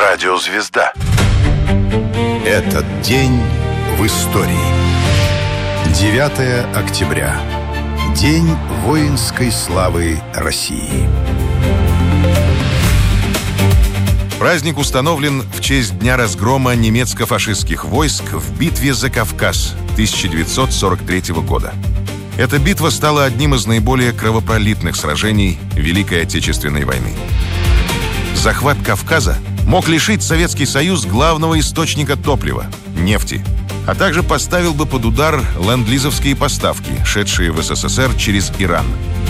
Радиозвезда. Этот день в истории. 9 октября. День воинской славы России. Праздник установлен в честь дня разгрома немецко-фашистских войск в битве за Кавказ 1943 года. Эта битва стала одним из наиболее кровопролитных сражений Великой Отечественной войны. Захват Кавказа мог лишить Советский Союз главного источника топлива – нефти, а также поставил бы под удар ленд-лизовские поставки, шедшие в СССР через Иран.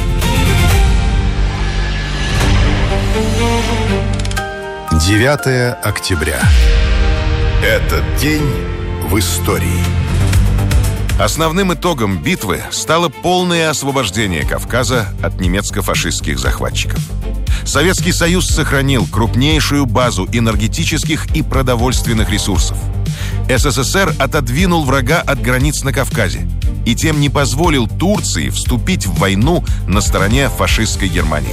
– 9 октября. Этот день в истории. Основным итогом битвы стало полное освобождение Кавказа от немецко-фашистских захватчиков. Советский Союз сохранил крупнейшую базу энергетических и продовольственных ресурсов. СССР отодвинул врага от границ на Кавказе и тем не позволил Турции вступить в войну на стороне фашистской Германии.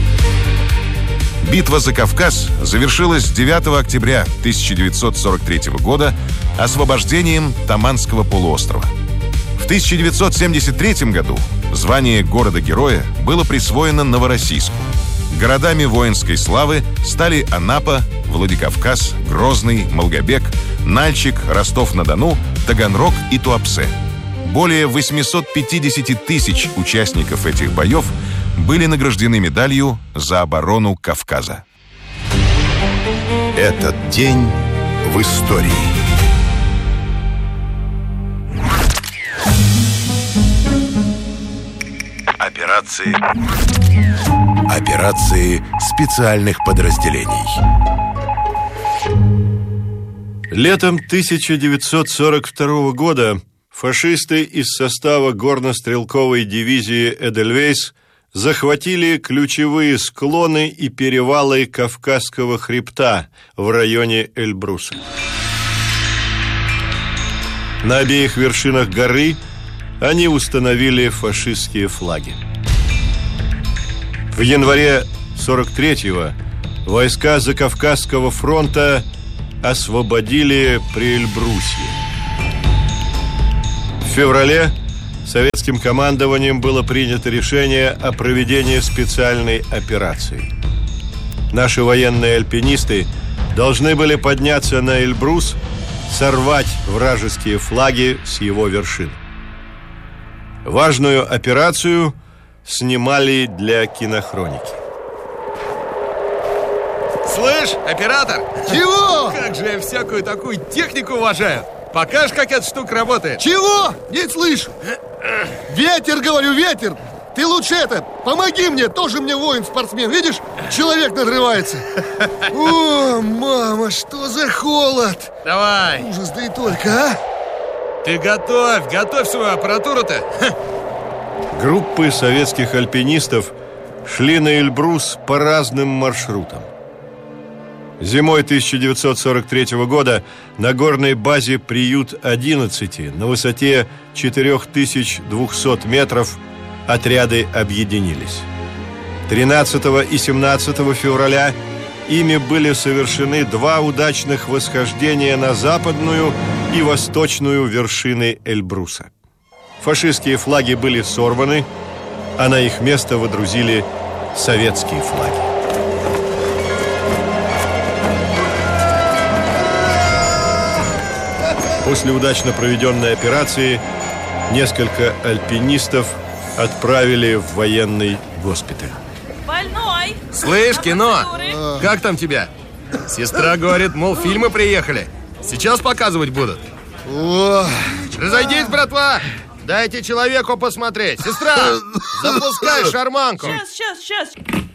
Битва за Кавказ завершилась 9 октября 1943 года освобождением Таманского полуострова. В 1973 году звание города-героя было присвоено Новороссийску. Городами воинской славы стали Анапа, Владикавказ, Грозный, Малгобек, Нальчик, Ростов-на-Дону, Таганрог и Туапсе. Более 850 тысяч участников этих боев были награждены медалью за оборону Кавказа. Этот день в истории. Операции специальных подразделений. Летом 1942 года фашисты из состава горнострелковой дивизии «Эдельвейс» захватили ключевые склоны и перевалы Кавказского хребта в районе Эльбруса. На обеих вершинах горы они установили фашистские флаги. В январе 43-го войска Закавказского фронта освободили Приэльбрусье. В феврале советским командованием было принято решение о проведении специальной операции. Наши военные альпинисты должны были подняться на Эльбрус, сорвать вражеские флаги с его вершин. Важную операцию снимали для кинохроники. Слышь, оператор! Чего? Как же я всякую такую технику уважаю! Покажешь, как эта штука работает? Чего? Не слышу. Ветер, говорю, ветер. Ты лучше помоги мне, тоже мне воин-спортсмен. Видишь, человек надрывается. О, мама, что за холод. Давай. Ужас, да и только, а? Ты готовь свою аппаратуру-то. Группы советских альпинистов шли на Эльбрус по разным маршрутам. Зимой 1943 года на горной базе «Приют-11» на высоте 4200 метров отряды объединились. 13 и 17 февраля ими были совершены 2 удачных восхождения на западную и восточную вершины Эльбруса. Фашистские флаги были сорваны, а на их место водрузили советские флаги. После удачно проведенной операции несколько альпинистов отправили в военный госпиталь. Больной! Слышь, кино, как там тебя? Сестра говорит, мол, фильмы приехали. Сейчас показывать будут. Разойдись, братва! Дайте человеку посмотреть. Сестра, запускай шарманку. Сейчас.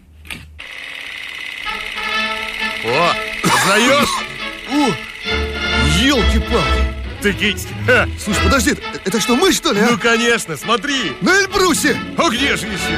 О, узнаешь? Елки-палки. Ты кись. Слушай, подожди, это что, мы, что ли, а? Ну, конечно, смотри. На Эльбрусе. А где же еще?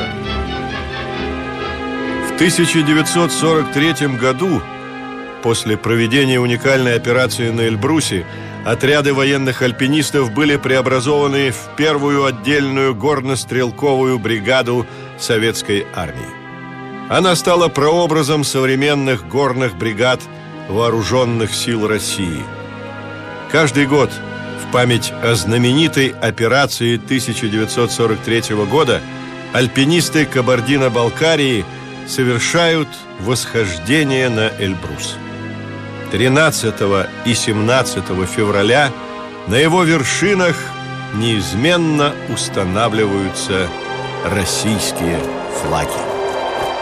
В 1943 году, после проведения уникальной операции на Эльбрусе, отряды военных альпинистов были преобразованы в первую отдельную горнострелковую бригаду советской армии. Она стала прообразом современных горных бригад Вооруженных сил России. Каждый год в память о знаменитой операции 1943 года альпинисты Кабардино-Балкарии совершают восхождение на Эльбрус. 13 и 17 февраля на его вершинах неизменно устанавливаются российские флаги.